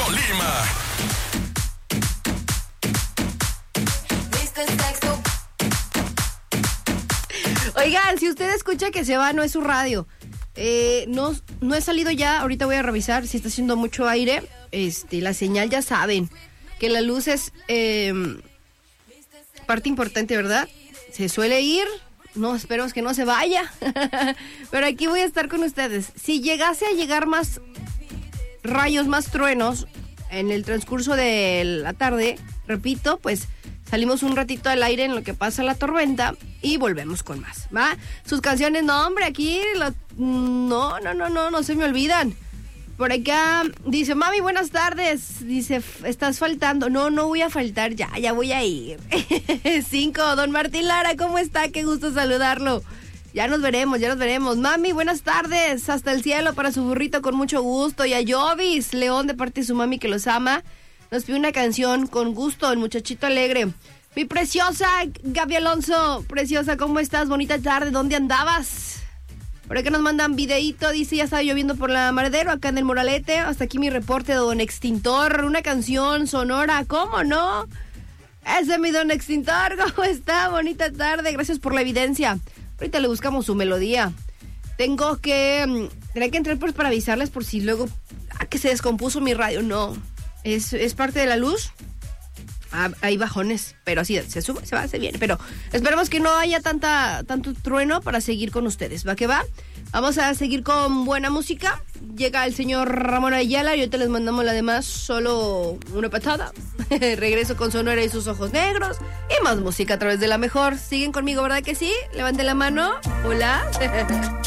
Colima. Oigan, si usted escucha que se va, no es su radio. No he salido ya, ahorita voy a revisar si está haciendo mucho aire. La señal, ya saben que la luz es parte importante, ¿verdad? Se suele ir, no, esperemos que no se vaya. Pero aquí voy a estar con ustedes. Si llegase a llegar más rayos, más truenos en el transcurso de la tarde, repito, pues salimos un ratito al aire en lo que pasa la tormenta y volvemos con más, ¿va? Sus canciones, no, hombre, aquí no se me olvidan. Por acá dice, mami, buenas tardes. Dice, estás faltando. No voy a faltar, ya voy a ir. 5, don Martín Lara, ¿cómo está? Qué gusto saludarlo. Ya nos veremos. Mami, buenas tardes. Hasta el cielo para su burrito con mucho gusto. Y a Jovis León, de parte de su mami que los ama, nos pide una canción con gusto, el muchachito alegre. Mi preciosa Gaby Alonso, preciosa, ¿cómo estás? Bonita tarde, ¿dónde andabas? Por acá nos mandan videíto, dice, ya está lloviendo por la Maredero, acá en el Moralete. Hasta aquí mi reporte de Don Extintor, una canción sonora, ¿cómo no? Ese es mi Don Extintor, ¿cómo está? Bonita tarde, gracias por la evidencia. Ahorita le buscamos su melodía. Tenía que entrar pues para avisarles por si luego, que se descompuso mi radio, no. Es parte de la luz. Hay bajones, pero así se sube, se va, se viene. Pero esperemos que no haya tanto trueno para seguir con ustedes. ¿Va que va? Vamos a seguir con buena música. Llega el señor Ramón Ayala y ahorita les mandamos la demás, solo una patada. Regreso con Sonora y sus ojos negros. Y más música a través de la mejor. ¿Siguen conmigo, verdad que sí? Levanten la mano. Hola.